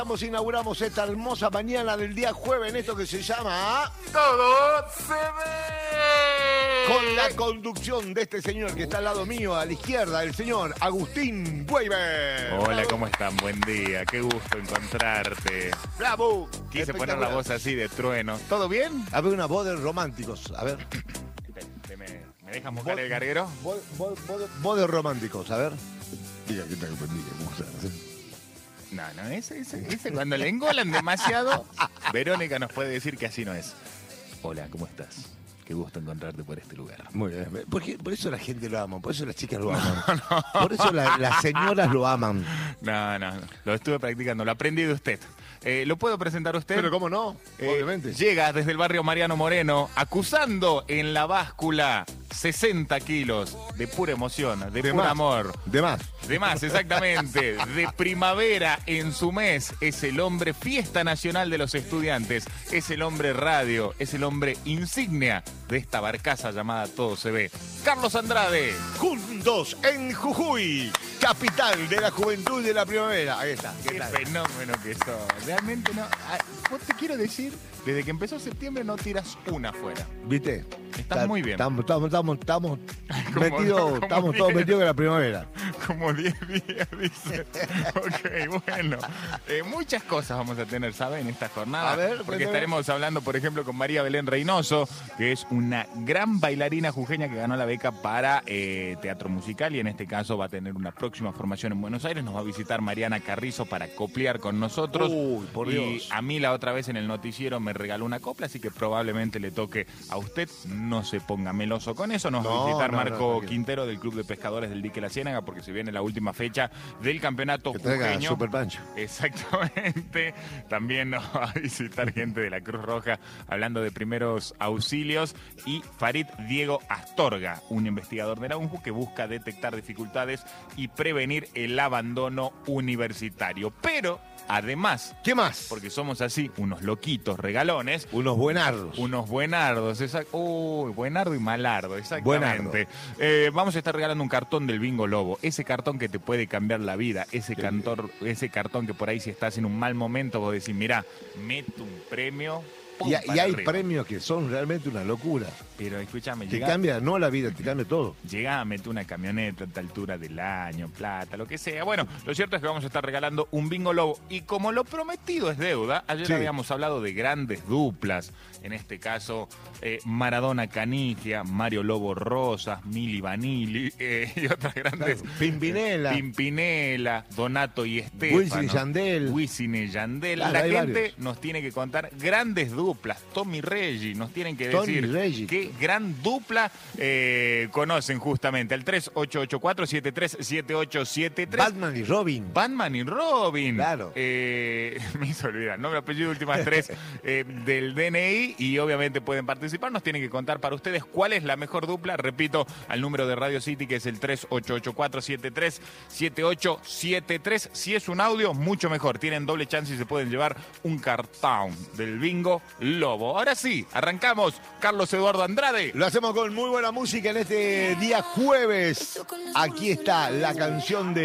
Inauguramos esta hermosa mañana del día jueves en esto que se llama Todo se ve. Con la conducción de este señor que está al lado mío, a la izquierda, el señor Agustín Weiber. Hola, ¿cómo están? Buen día, qué gusto encontrarte. ¡Bravo! Quise poner la voz así de trueno. ¿Todo bien? A ver, una voz de románticos. A ver. ¿Me dejas mojar el garguero? Voz de románticos, a ver. Diga que tengo pendiente, ¿cómo se hace? No, ese cuando le engolan demasiado, Verónica nos puede decir que así no es. Hola, ¿cómo estás? Qué gusto encontrarte por este lugar. Muy bien. Por eso la gente lo ama, por eso las chicas lo aman. Por eso las señoras lo aman. No, lo estuve practicando, lo aprendí de usted. ¿Lo puedo presentar a usted? Pero cómo no, obviamente. Llega desde el barrio Mariano Moreno, acusando en la báscula 60 kilos de pura emoción, de puro amor. De más. De más, exactamente. De primavera en su mes. Es el hombre fiesta nacional de los estudiantes. Es el hombre radio. Es el hombre insignia de esta barcaza llamada Todo se ve. Carlos Andrade. Juntos en Jujuy, capital de la juventud y de la primavera. Ahí está. Qué fenómeno que sos. Realmente no. Vos te quiero decir, desde que empezó septiembre no tiras una afuera. ¿Viste? Estás muy bien. Estamos metidos, estamos todos metidos en la primavera. Como 10 días, dice. Ok, bueno. Muchas cosas vamos a tener, ¿saben? En esta jornada. A ver, porque estaremos hablando, por ejemplo, con María Belén Reynoso, que es una gran bailarina jujeña que ganó la beca para teatro musical y en este caso va a tener una próxima formación en Buenos Aires. Nos va a visitar Mariana Carrizo para coplear con nosotros. Uy, por Dios. Y a mí la otra vez en el noticiero me regaló una copla, así que probablemente le toque a usted. No se ponga meloso con eso. Nos va a visitar Marco Quintero del Club de Pescadores del Dique La Ciénaga porque se viene la última fecha del campeonato jujeño. Super Pancho. Exactamente. También nos va a visitar gente de la Cruz Roja hablando de primeros auxilios y Farid Diego Astorga, un investigador de la UNJU que busca detectar dificultades y prevenir el abandono universitario. Pero además, ¿qué más? Porque somos así, unos loquitos regalones. Unos buenardos. Unos buenardos, buenardo y malardo, exactamente. Vamos a estar regalando un cartón del Bingo Lobo. Ese cartón que te puede cambiar la vida. Ese cartón que por ahí si estás en un mal momento vos decís, mirá, meto un premio. Y hay premios que son realmente una locura. Pero escúchame, te cambia no la vida, te cambia todo. Llegá, mete una camioneta a esta altura del año, plata, lo que sea. Bueno, lo cierto es que vamos a estar regalando un Bingo Lobo. Y como lo prometido es deuda, ayer habíamos hablado de grandes duplas. En este caso, Maradona Canigia, Mario Lobo Rosas, Mili Vanilli y otras grandes. Pimpinela, Donato y Estefano. Wisin y Yandel. La gente nos tiene que contar grandes duplas. Tommy Reggi, nos tienen que decir qué gran dupla conocen justamente. Al 3884-737873. Batman y Robin. Claro. Me hizo olvidar. Nombre, apellido, últimas tres del DNI. Y obviamente pueden participar. Nos tienen que contar para ustedes cuál es la mejor dupla. Repito, al número de Radio City, que es el 3884-737873. Si es un audio, mucho mejor. Tienen doble chance y se pueden llevar un cartón del Bingo Lobo. Ahora sí, arrancamos. Carlos Eduardo Andrade. Lo hacemos con muy buena música en este día jueves. Aquí está la canción de